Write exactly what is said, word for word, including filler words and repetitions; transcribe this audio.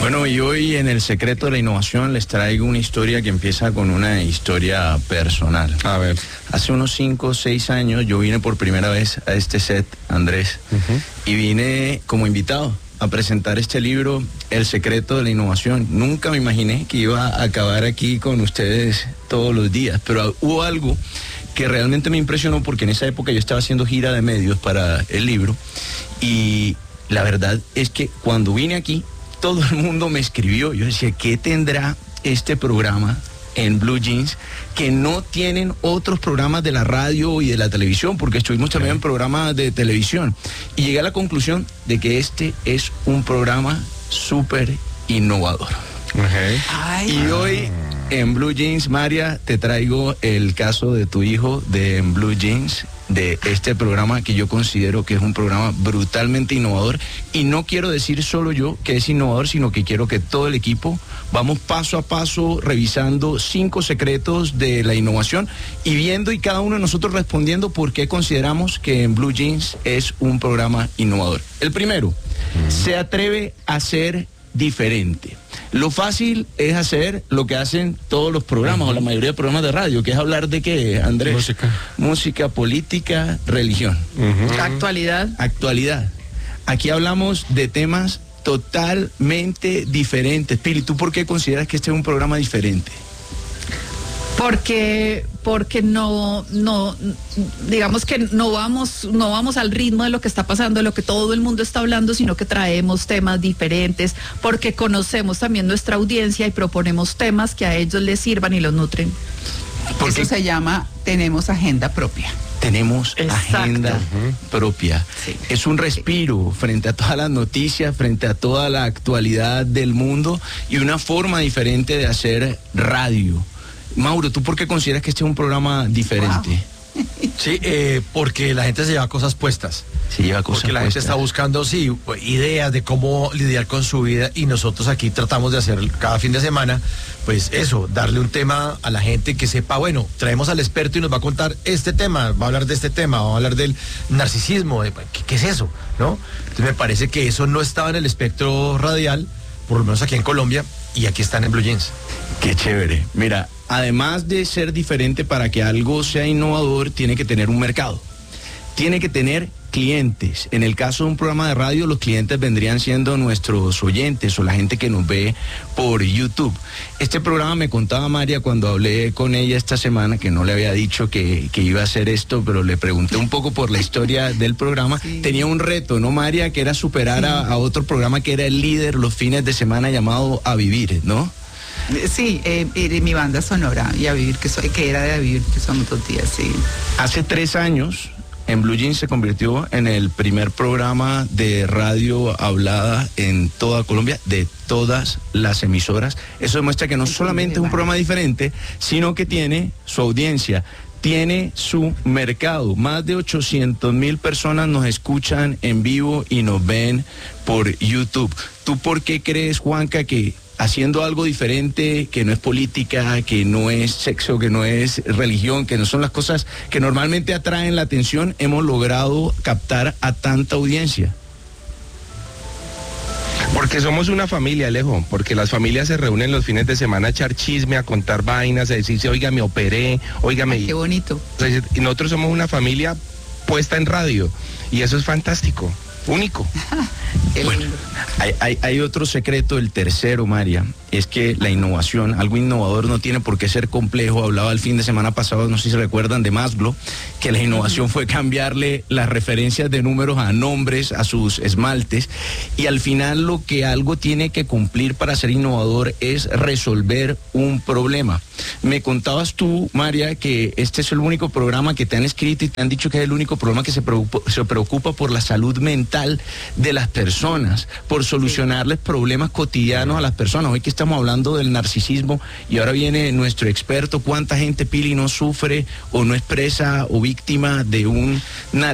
Bueno, y hoy en El Secreto de la Innovación les traigo una historia que empieza con una historia personal. A ver. Hace unos cinco o seis años yo vine por primera vez a este set, Andrés, uh-huh. y vine como invitado a presentar este libro, El Secreto de la Innovación. Nunca me imaginé que iba a acabar aquí con ustedes todos los días, pero hubo algo que realmente me impresionó porque en esa época yo estaba haciendo gira de medios para el libro y la verdad es que cuando vine aquí todo el mundo me escribió. Yo decía, ¿qué tendrá este programa en Blue Jeans que no tienen otros programas de la radio y de la televisión? Porque estuvimos también en programas de televisión. Y llegué a la conclusión de que este es un programa súper innovador. Okay. Y hoy en Blue Jeans, María, te traigo el caso de tu hijo de Blue Jeans, de este programa que yo considero que es un programa brutalmente innovador. Y no quiero decir solo yo que es innovador, sino que quiero que todo el equipo vamos paso a paso revisando cinco secretos de la innovación y viendo y cada uno de nosotros respondiendo por qué consideramos que en Blue Jeans es un programa innovador. El primero, mm. se atreve a ser diferente. Lo fácil es hacer lo que hacen todos los programas, uh-huh. o la mayoría de programas de radio, que es hablar de qué, Andrés. Música. Música, política, religión. Uh-huh. Actualidad. Actualidad. Aquí hablamos de temas totalmente diferentes. Pili, ¿tú por qué consideras que este es un programa diferente? Porque, porque no, no, digamos que no vamos, no vamos al ritmo de lo que está pasando, de lo que todo el mundo está hablando, sino que traemos temas diferentes, porque conocemos también nuestra audiencia y proponemos temas que a ellos les sirvan y los nutren. Porque eso se llama, tenemos agenda propia. Tenemos Exacto. agenda uh-huh. propia. Sí. Es un respiro frente a todas las noticias, frente a toda la actualidad del mundo y una forma diferente de hacer radio. Mauro, ¿tú por qué consideras que este es un programa diferente? Wow. Sí, eh, porque la gente se lleva cosas puestas. Se lleva cosas Porque la puestas. gente está buscando, sí, ideas de cómo lidiar con su vida y nosotros aquí tratamos de hacer cada fin de semana, pues eso, darle un tema a la gente que sepa, bueno, traemos al experto y nos va a contar este tema, va a hablar de este tema, va a hablar del narcisismo, de, ¿qué, qué es eso? ¿No? Entonces me parece que eso no estaba en el espectro radial, por lo menos aquí en Colombia, y aquí están en Blue Jeans. Qué chévere. Mira, además de ser diferente, para que algo sea innovador, tiene que tener un mercado. Tiene que tener clientes. En el caso de un programa de radio, los clientes vendrían siendo nuestros oyentes o la gente que nos ve por YouTube. Este programa, me contaba María cuando hablé con ella esta semana, que no le había dicho que, que iba a hacer esto, pero le pregunté un poco por la historia del programa. Sí. Tenía un reto, ¿no, María? Que era superar sí. a, a otro programa que era el líder los fines de semana, llamado A Vivir, ¿no? Sí, eh, eh, mi banda sonora, y A Vivir, que, soy, que era de A Vivir, que somos dos días, sí. Hace tres años, en Blue Jeans se convirtió en el primer programa de radio hablada en toda Colombia, de todas las emisoras. Eso demuestra que no solamente es un programa diferente, sino que tiene su audiencia, tiene su mercado. Más de ochocientos mil personas nos escuchan en vivo y nos ven por YouTube. ¿Tú por qué crees, Juanca, que haciendo algo diferente, que no es política, que no es sexo, que no es religión, que no son las cosas que normalmente atraen la atención, hemos logrado captar a tanta audiencia? Porque somos una familia, Alejo, porque las familias se reúnen los fines de semana a echar chisme, a contar vainas, a decirse, oiga, me operé, oiga, me... Qué bonito. Y nosotros somos una familia puesta en radio, y eso es fantástico. Único. Bueno, hay, hay, hay otro secreto, el tercero, María, es que la innovación, algo innovador no tiene por qué ser complejo. Hablaba el fin de semana pasado, no sé si se recuerdan, de Maslow, que la innovación fue cambiarle las referencias de números a nombres, a sus esmaltes, y al final lo que algo tiene que cumplir para ser innovador es resolver un problema. Me contabas tú, María, que este es el único programa que te han escrito y te han dicho que es el único programa que se preocupa, se preocupa por la salud mental de las personas, por solucionarles problemas cotidianos a las personas. Hoy que estamos hablando del narcisismo y ahora viene nuestro experto, ¿cuánta gente, Pili, no sufre o no expresa o víctima de un narcisismo?